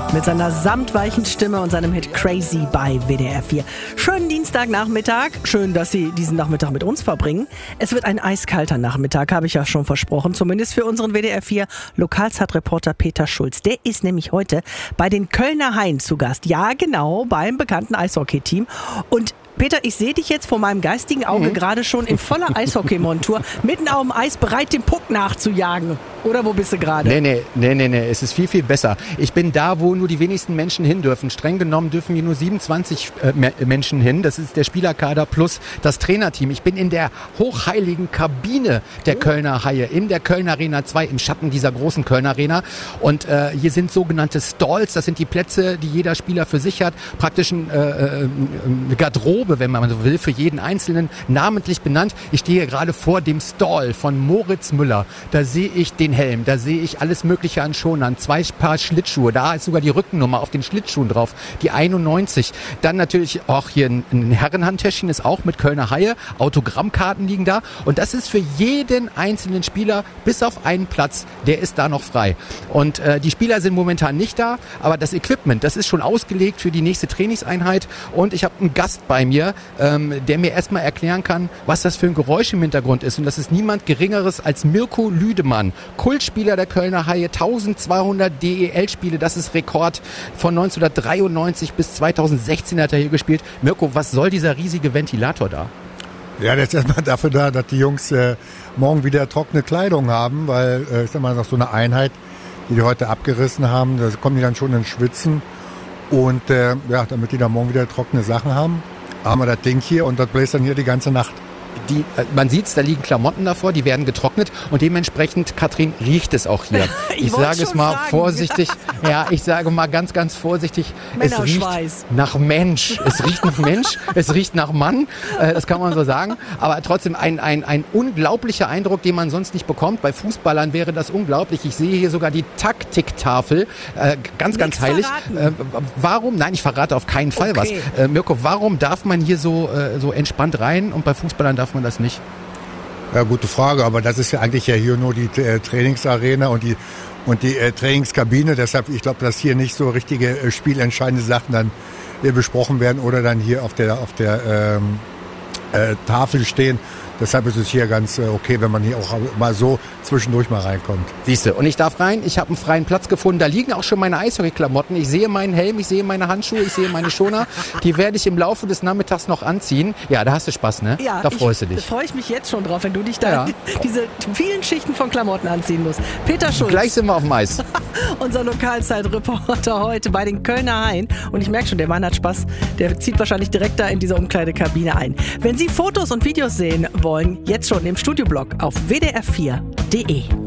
mit seiner samtweichen Stimme und seinem Hit Crazy bei WDR 4. Schönen Dienstagnachmittag. Schön, dass Sie diesen Nachmittag mit uns verbringen. Es wird ein eiskalter Nachmittag, habe ich ja schon versprochen. Zumindest für unseren WDR 4 Lokalzeitreporter Peter Schulz. Der ist nämlich heute bei den Kölner Haien zu Gast. Ja, genau, beim bekannten Eishockey-Team. Und Peter, ich sehe dich jetzt vor meinem geistigen Auge gerade schon in voller Eishockeymontur, mitten auf dem Eis, bereit, dem Puck nachzujagen. Oder wo bist du gerade? Nee, es ist viel, viel besser. Ich bin da, wo nur die wenigsten Menschen hin dürfen. Streng genommen dürfen hier nur 27 Menschen hin. Das ist der Spielerkader plus das Trainerteam. Ich bin in der hochheiligen Kabine der Kölner Haie, in der Kölner Arena 2, im Schatten dieser großen Kölner Arena. Und hier sind sogenannte Stalls. Das sind die Plätze, die jeder Spieler für sich hat. Praktisch eine Garderobe, wenn man so will, für jeden Einzelnen, namentlich benannt. Ich stehe gerade vor dem Stall von Moritz Müller. Da sehe ich den Helm, da sehe ich alles Mögliche an Schonern, 2 Paar Schlittschuhe, da ist sogar die Rückennummer auf den Schlittschuhen drauf, die 91. Dann natürlich auch hier ein Herrenhandtäschchen, ist auch mit Kölner Haie, Autogrammkarten liegen da und das ist für jeden einzelnen Spieler, bis auf einen Platz, der ist da noch frei. Und die Spieler sind momentan nicht da, aber das Equipment, das ist schon ausgelegt für die nächste Trainingseinheit und ich habe einen Gast bei mir, der mir erstmal erklären kann, was das für ein Geräusch im Hintergrund ist und das ist niemand Geringeres als Mirko Lüdemann. Kultspieler der Kölner Haie, 1200 DEL-Spiele, das ist Rekord. Von 1993 bis 2016 hat er hier gespielt. Mirko, was soll dieser riesige Ventilator da? Ja, der ist erstmal dafür da, dass die Jungs morgen wieder trockene Kleidung haben, weil ich sag mal, nach so einer Einheit, die heute abgerissen haben, da kommen die dann schon ins Schwitzen und damit die dann morgen wieder trockene Sachen haben wir das Ding hier und das bläst dann hier die ganze Nacht. Man sieht's, da liegen Klamotten davor, die werden getrocknet und dementsprechend, Katrin, riecht es auch hier. Ich sage es mal vorsichtig, ich sage mal ganz, ganz vorsichtig, es riecht nach Mensch. Es riecht nach Mensch, es riecht nach Mann, das kann man so sagen. Aber trotzdem ein unglaublicher Eindruck, den man sonst nicht bekommt. Bei Fußballern wäre das unglaublich. Ich sehe hier sogar die Taktiktafel, ganz heilig. Warum? Nein, ich verrate auf keinen Fall was. Mirko, warum darf man hier so entspannt rein und bei Fußballern darf man das nicht? Ja, gute Frage, aber das ist ja eigentlich hier nur die Trainingsarena und die Trainingskabine. Deshalb, ich glaube, dass hier nicht so richtige spielentscheidende Sachen dann besprochen werden oder dann hier auf der Tafel stehen. Deshalb ist es hier ganz okay, wenn man hier auch mal so zwischendurch mal reinkommt. Siehste, und ich darf rein, ich habe einen freien Platz gefunden, da liegen auch schon meine Eishockey-Klamotten, ich sehe meinen Helm, ich sehe meine Handschuhe, ich sehe meine Schoner, die werde ich im Laufe des Nachmittags noch anziehen. Ja, da hast du Spaß, ne? Ja, da freust du dich. Da freue ich mich jetzt schon drauf, wenn du dich da diese vielen Schichten von Klamotten anziehen musst. Peter Schulz. Gleich sind wir auf dem Eis. Unser Lokalzeitreporter heute bei den Kölner Haien. Und ich merke schon, der Mann hat Spaß, der zieht wahrscheinlich direkt da in diese Umkleidekabine ein. Wenn Sie Fotos und Videos sehen wollen, jetzt schon im Studioblog auf wdr4.de.